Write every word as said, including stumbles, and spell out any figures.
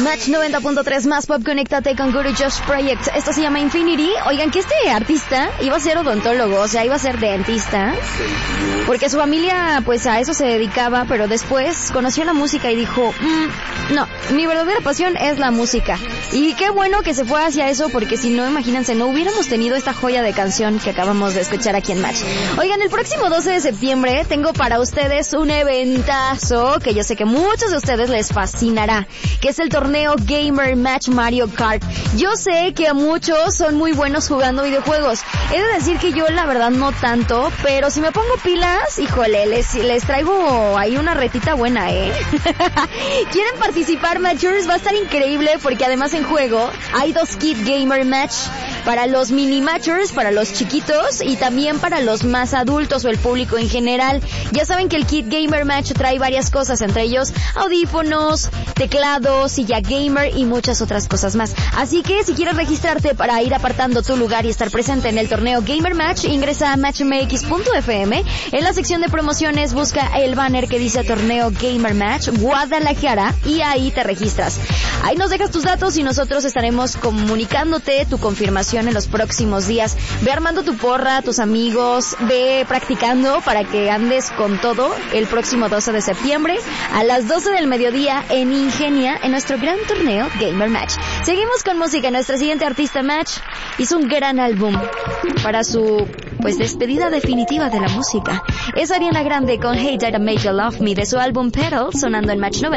Match noventa punto tres más pop, conéctate con Guru Josh Project. Esto se llama Infinity. Oigan, que este artista iba a ser odontólogo, o sea, iba a ser dentista. Porque su familia, pues, a eso se dedicaba, pero después conoció la música y dijo, mmm, no, mi verdadera pasión es la música. Y qué bueno que se fue hacia eso, porque si no, imagínense, no hubiéramos tenido esta joya de canción que acabamos de escuchar aquí en Match. Oigan, el próximo doce de septiembre tengo para ustedes un eventazo que yo sé que muchos de ustedes les fascinará, que es el torneo Gamer Match Mario Kart. Yo sé que a muchos son muy buenos jugando videojuegos. He de decir que yo la verdad no tanto, pero si me pongo pilas, híjole, les, les traigo ahí una retita buena, ¿eh? ¿Quieren participar, Matchers? Va a estar increíble porque además en juego hay dos kit Gamer Match para los mini Matchers, para los chiquitos y también para los más adultos o el público en general. Ya saben que el kit Gamer Match trae varias cosas, entre ellos audífonos, teclados, silla gamer y muchas otras cosas más. Así que si quieres registrarte para ir apartando tu lugar y estar presente en el torneo Gamer Match, ingresa a match m x punto f m. En la sección de promociones busca el banner que dice Torneo Gamer Match Guadalajara y ahí te registras. Ahí nos dejas tus datos y nosotros estaremos comunicándote tu confirmación en los próximos días. Ve armando tu porra, tus amigos, ve practicando para que andes con todo el próximo doce de septiembre a las doce del mediodía en Ingenia, en nuestro gran torneo Gamer Match. Seguimos con música. Nuestra siguiente artista, Match, hizo un gran álbum para su, pues, despedida definitiva de la música. Es Ariana Grande con Hey Did I Make You Love Me de su álbum Petal, sonando en Match noventa.